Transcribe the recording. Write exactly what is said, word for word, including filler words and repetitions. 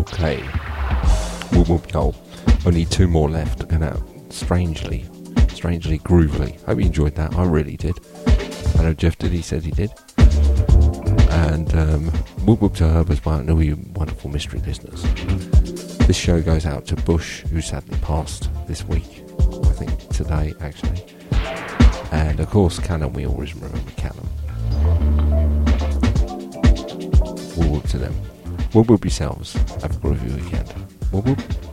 Okay. Whoop whoop yo. Only two more left to go out. Strangely. Strangely groovily. Hope you enjoyed that. I really did. I know Jeff did. He said he did. And um, whoop whoop to Herbers by all you wonderful mystery listeners. This show goes out to Bush, who sadly passed this week. I think today, actually. And of course, Cannon. We always remember Cannon. Whoop whoop to them. Whoop whoop yourselves. Have a groovy weekend. Whoop whoop.